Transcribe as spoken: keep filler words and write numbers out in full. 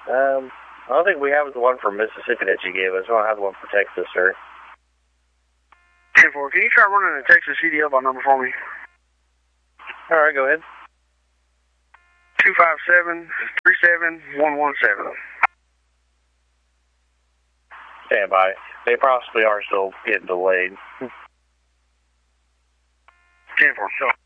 Um, I don't think we have the one from Mississippi that you gave us. We don't have the one for Texas, sir. ten four, can you try running a Texas C D L by number for me? All right, go ahead. two five seven, three seven one one seven. Stand by. They possibly are still getting delayed. ten four,